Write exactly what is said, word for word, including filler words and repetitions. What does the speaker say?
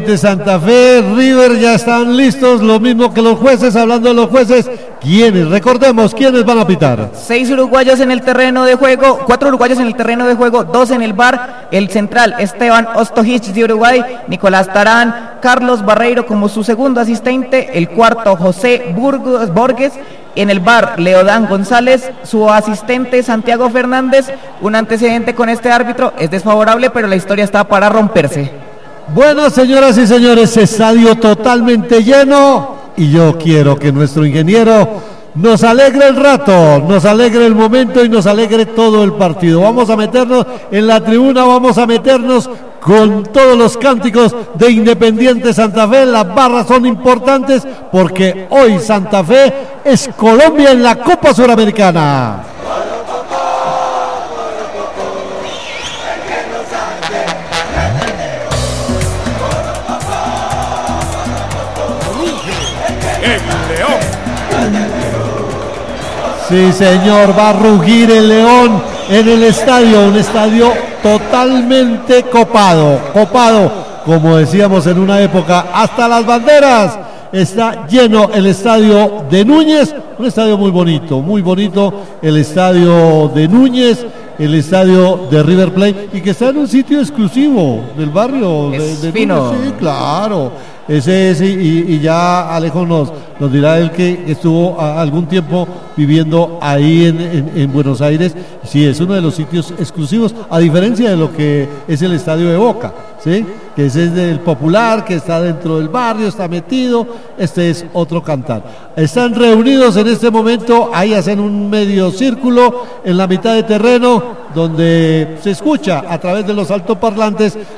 Independiente Santa Fe, River ya están listos, lo mismo que los jueces. Hablando de los jueces, ¿quiénes? Recordemos, ¿quiénes van a pitar? Seis uruguayos en el terreno de juego, cuatro uruguayos en el terreno de juego, dos en el V A R, el central Esteban Ostojic de Uruguay, Nicolás Tarán, Carlos Barreiro como su segundo asistente, el cuarto José Burgos, Borges, en el V A R Leodán González, su asistente Santiago Fernández. Un antecedente con este árbitro es desfavorable, pero la historia está para romperse. Bueno, señoras y señores, estadio totalmente lleno y yo quiero que nuestro ingeniero nos alegre el rato, nos alegre el momento y nos alegre todo el partido. Vamos a meternos en la tribuna, vamos a meternos con todos los cánticos de Independiente Santa Fe. Las barras son importantes porque hoy Santa Fe es Colombia en la Copa Suramericana. Sí, señor, va a rugir el león en el estadio, un estadio totalmente copado, copado, como decíamos en una época, hasta las banderas. Está lleno el estadio de Núñez, un estadio muy bonito, muy bonito, el estadio de Núñez, el estadio de River Plate, y que está en un sitio exclusivo del barrio de, de fino. Núñez, sí, claro. Ese es, y, y ya Alejo nos, nos dirá él que estuvo a, algún tiempo viviendo ahí en, en, en Buenos Aires. Sí, es uno de los sitios exclusivos, a diferencia de lo que es el estadio de Boca, ¿sí? Que ese es del popular, que está dentro del barrio, está metido. Este es otro cantar. Están reunidos en este momento, ahí hacen un medio círculo en la mitad de terreno, donde se escucha a través de los altoparlantes